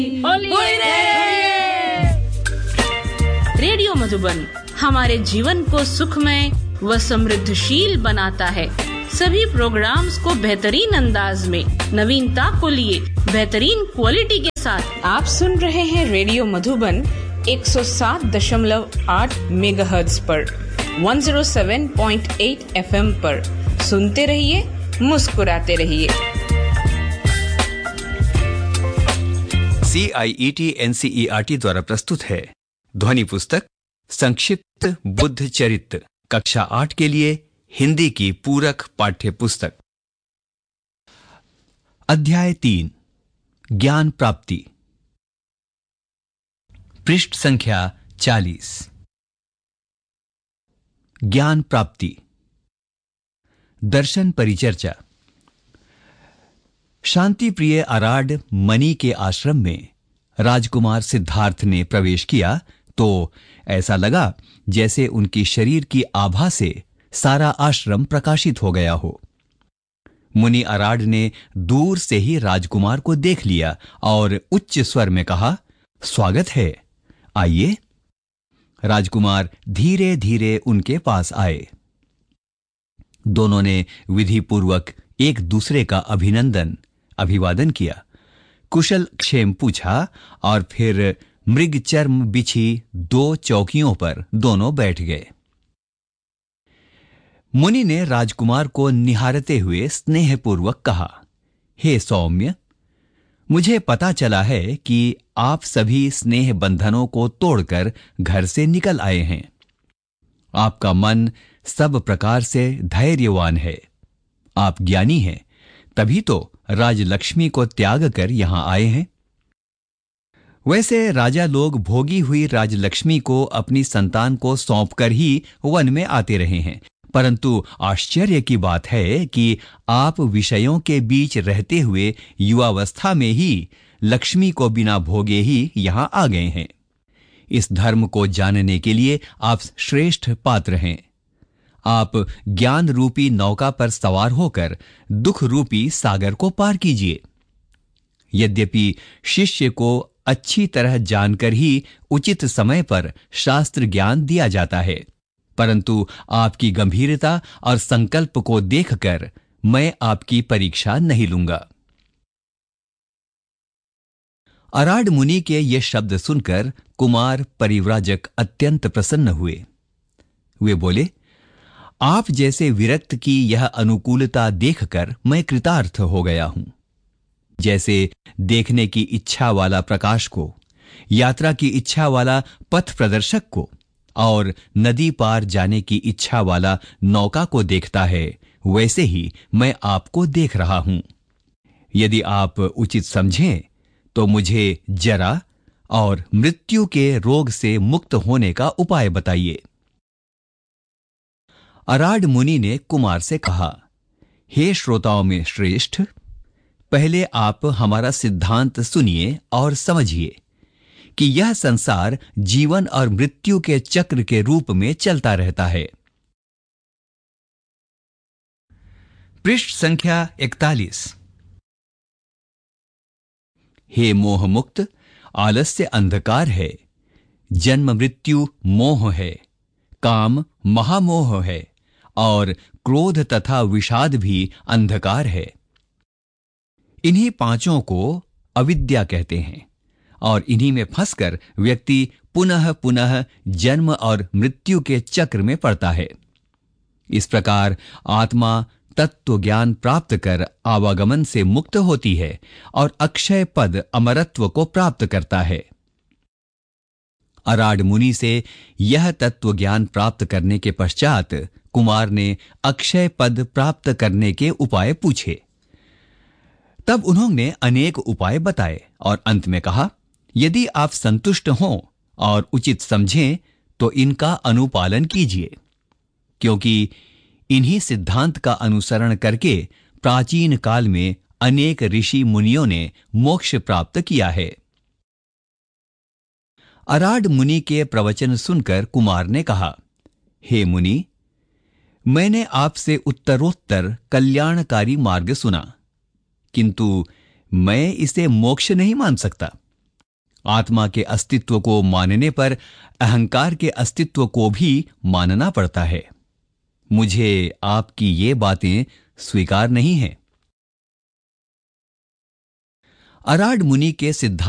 Radio Madhuban हमारे जीवन को सुखमय व समृद्धशील बनाता है। सभी प्रोग्राम्स को बेहतरीन अंदाज में नवीनता को लिए बेहतरीन क्वालिटी के साथ आप सुन रहे हैं रेडियो मधुबन 107.8 मेगाहर्ट्ज पर 107.8 FM पर। सुनते रहिए, मुस्कुराते रहिए। CIET NCERT द्वारा प्रस्तुत है ध्वनि पुस्तक संक्षिप्त बुद्ध चरित्र कक्षा 8 के लिए हिंदी की पूरक पाठ्य पुस्तक। अध्याय 3 ज्ञान प्राप्ति, पृष्ठ संख्या 40। ज्ञान प्राप्ति। दर्शन परिचर्चा। शांति प्रिय अराड मणि के आश्रम में राजकुमार सिद्धार्थ ने प्रवेश किया तो ऐसा लगा जैसे उनकी शरीर की आभा से सारा आश्रम प्रकाशित हो गया हो। मुनि अराड ने दूर से ही राजकुमार को देख लिया और उच्च स्वर में कहा, स्वागत है, आइए। राजकुमार धीरे धीरे उनके पास आए। दोनों ने विधि पूर्वक एक दूसरे का अभिवादन किया, कुशल क्षेम पूछा और फिर मृग चर्म बिछी 2 चौकियों पर दोनों बैठ गए। मुनि ने राजकुमार को निहारते हुए स्नेहपूर्वक कहा, हे सौम्य, मुझे पता चला है कि आप सभी स्नेह बंधनों को तोड़कर घर से निकल आए हैं। आपका मन सब प्रकार से धैर्यवान है। आप ज्ञानी हैं, तभी तो राजलक्ष्मी को त्याग कर यहां आए हैं। वैसे राजा लोग भोगी हुई राजलक्ष्मी को अपनी संतान को सौंपकर ही वन में आते रहे हैं, परंतु आश्चर्य की बात है कि आप विषयों के बीच रहते हुए युवावस्था में ही लक्ष्मी को बिना भोगे ही यहां आ गए हैं। इस धर्म को जानने के लिए आप श्रेष्ठ पात्र हैं। आप ज्ञान रूपी नौका पर सवार होकर दुख रूपी सागर को पार कीजिए। यद्यपि शिष्य को अच्छी तरह जानकर ही उचित समय पर शास्त्र ज्ञान दिया जाता है, परंतु आपकी गंभीरता और संकल्प को देखकर मैं आपकी परीक्षा नहीं लूंगा। अराड मुनि के ये शब्द सुनकर कुमार परिव्राजक अत्यंत प्रसन्न हुए। वे बोले, आप जैसे विरक्त की यह अनुकूलता देखकर मैं कृतार्थ हो गया हूं। जैसे देखने की इच्छा वाला प्रकाश को, यात्रा की इच्छा वाला पथ प्रदर्शक को और नदी पार जाने की इच्छा वाला नौका को देखता है, वैसे ही मैं आपको देख रहा हूं। यदि आप उचित समझें तो मुझे जरा और मृत्यु के रोग से मुक्त होने का उपाय बताइए। अराड मुनि ने कुमार से कहा, हे श्रोताओं में श्रेष्ठ, पहले आप हमारा सिद्धांत सुनिए और समझिए कि यह संसार जीवन और मृत्यु के चक्र के रूप में चलता रहता है। पृष्ठ संख्या 41। हे मोह मुक्त, आलस्य अंधकार है, जन्म मृत्यु मोह है, काम महामोह है और क्रोध तथा विषाद भी अंधकार है। इन्हीं पांचों को अविद्या कहते हैं और इन्हीं में फंसकर व्यक्ति पुनः पुनः जन्म और मृत्यु के चक्र में पड़ता है। इस प्रकार आत्मा तत्व ज्ञान प्राप्त कर आवागमन से मुक्त होती है और अक्षय पद अमरत्व को प्राप्त करता है। अराड मुनि से यह तत्व ज्ञान प्राप्त करने के पश्चात कुमार ने अक्षय पद प्राप्त करने के उपाय पूछे। तब उन्होंने अनेक उपाय बताए और अंत में कहा, यदि आप संतुष्ट हों और उचित समझें तो इनका अनुपालन कीजिए, क्योंकि इन्हीं सिद्धांत का अनुसरण करके प्राचीन काल में अनेक ऋषि मुनियों ने मोक्ष प्राप्त किया है। अराड मुनि के प्रवचन सुनकर कुमार ने कहा, हे मुनि, मैंने आपसे उत्तरोत्तर कल्याणकारी मार्ग सुना, किंतु मैं इसे मोक्ष नहीं मान सकता, आत्मा के अस्तित्व को मानने पर अहंकार के अस्तित्व को भी मानना पड़ता है। मुझे आपकी ये बातें स्वीकार नहीं है। अराड मुनि के सिद्धांत